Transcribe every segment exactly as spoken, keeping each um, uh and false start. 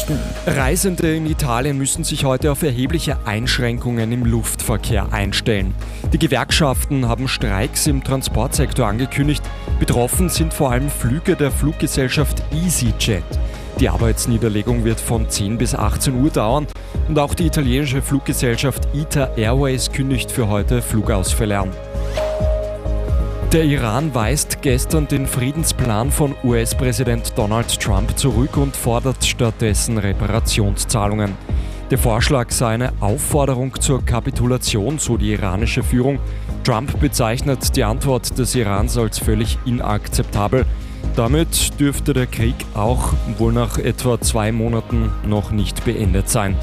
Nachrichten. Reisende in Italien müssen sich heute auf erhebliche Einschränkungen im Luftverkehr einstellen. Die Gewerkschaften haben Streiks im Transportsektor angekündigt. Betroffen sind vor allem Flüge der Fluggesellschaft EasyJet. Die Arbeitsniederlegung wird von zehn bis achtzehn Uhr dauern und auch die italienische Fluggesellschaft I T A Airways kündigt für heute Flugausfälle an. Der Iran weist gestern den Friedensplan von U S-Präsident Donald Trump zurück und fordert stattdessen Reparationszahlungen. Der Vorschlag sei eine Aufforderung zur Kapitulation, so die iranische Führung. Trump bezeichnet die Antwort des Irans als völlig inakzeptabel. Damit dürfte der Krieg auch wohl nach etwa zwei Monaten noch nicht beendet sein.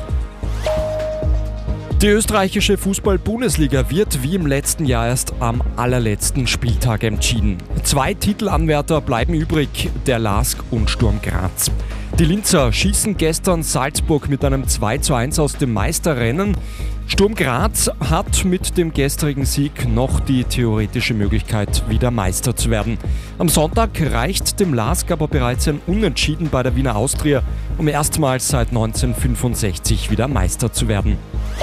Die österreichische Fußball-Bundesliga wird wie im letzten Jahr erst am allerletzten Spieltag entschieden. Zwei Titelanwärter bleiben übrig, der LASK und Sturm Graz. Die Linzer schießen gestern Salzburg mit einem zwei zu eins aus dem Meisterrennen. Sturm Graz hat mit dem gestrigen Sieg noch die theoretische Möglichkeit, wieder Meister zu werden. Am Sonntag reicht dem LASK aber bereits ein Unentschieden bei der Wiener Austria, um erstmals seit neunzehnhundertfünfundsechzig wieder Meister zu werden.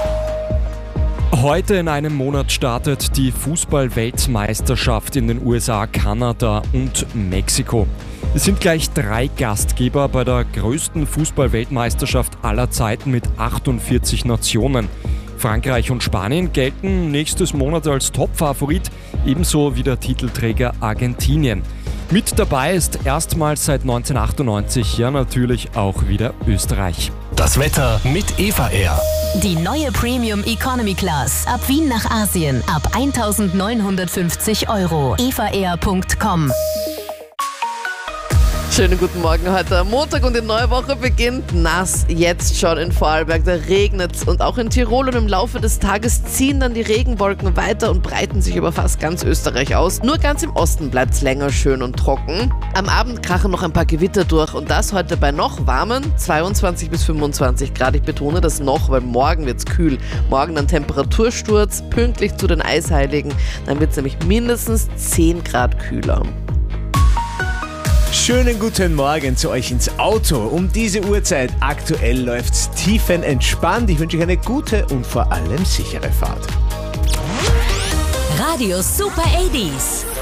Heute in einem Monat startet die Fußball-Weltmeisterschaft in den U S A, Kanada und Mexiko. Es sind gleich drei Gastgeber bei der größten Fußball-Weltmeisterschaft aller Zeiten mit achtundvierzig Nationen. Frankreich und Spanien gelten nächstes Monat als Top-Favorit, ebenso wie der Titelträger Argentinien. Mit dabei ist erstmals seit neunzehnhundertachtundneunzig ja natürlich auch wieder Österreich. Das Wetter mit Eva Air. Die neue Premium Economy Class. Ab Wien nach Asien. Ab eintausendneunhundertfünfzig Euro. eva air punkt com. Schönen guten Morgen heute am Montag und die neue Woche beginnt nass. Jetzt schon in Vorarlberg, da regnet es und auch in Tirol und im Laufe des Tages ziehen dann die Regenwolken weiter und breiten sich über fast ganz Österreich aus. Nur ganz im Osten bleibt es länger schön und trocken. Am Abend krachen noch ein paar Gewitter durch und das heute bei noch warmen zweiundzwanzig bis fünfundzwanzig Grad. Ich betone das noch, weil morgen wird es kühl. Morgen dann Temperatursturz, pünktlich zu den Eisheiligen. Dann wird es nämlich mindestens zehn Grad kühler. Schönen guten Morgen zu euch ins Auto. Um diese Uhrzeit aktuell läuft's tiefenentspannt. Ich wünsche euch eine gute und vor allem sichere Fahrt. Radio Super achtzig.